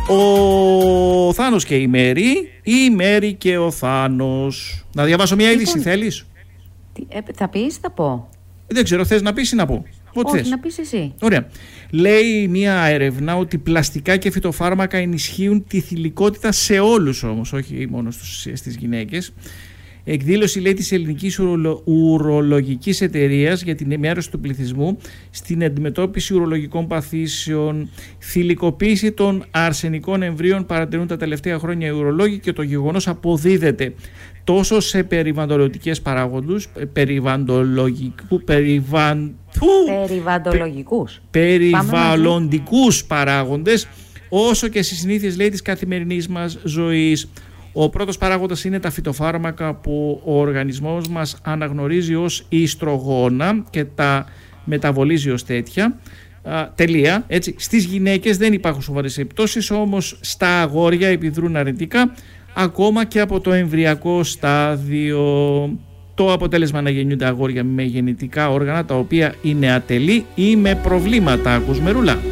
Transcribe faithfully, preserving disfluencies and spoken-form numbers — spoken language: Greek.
Ο Θάνος και η Μέρη, η Μέρη και ο Θάνος. Να διαβάσω μια είδηση, λοιπόν, θέλεις? Τι, ε, θα πεις, θα πω. Δεν ξέρω, θες να πεις ή να πω? Ό,τι Όχι, θες. να πεις εσύ. Ωραία. Λέει μια έρευνα ότι πλαστικά και φυτοφάρμακα ενισχύουν τη θηλυκότητα σε όλους όμως, όχι μόνο στους, στις γυναίκες. Εκδήλωση, λέει, της Ελληνικής Ουρολο... Ουρολογικής Εταιρείας για την ενημέρωση του πληθυσμού στην αντιμετώπιση ουρολογικών παθήσεων. Θηλυκοποίηση των αρσενικών εμβρίων παρατηρούν τα τελευταία χρόνια οι ουρολόγοι και το γεγονός αποδίδεται τόσο σε περιβαλλοντικές παράγοντες, περιβαλλοντολογικού, περιβαν... περιβαλλοντολογικούς, περιβαλλοντικούς παράγοντες, όσο και στις συνήθειες, λέει, της καθημερινής μας ζωής. Ο πρώτος παράγοντας είναι τα φυτοφάρμακα που ο οργανισμός μας αναγνωρίζει ως ιστρογόνα και τα μεταβολίζει ως τέτοια. Α, τελεία. Έτσι. Στις γυναίκες δεν υπάρχουν σοβαρές επιπτώσεις, όμως στα αγόρια επιδρούν αρνητικά ακόμα και από το εμβρυακό στάδιο. Το αποτέλεσμα να γεννιούνται αγόρια με γεννητικά όργανα τα οποία είναι ατελή ή με προβλήματα. Ακούς, Μερούλα?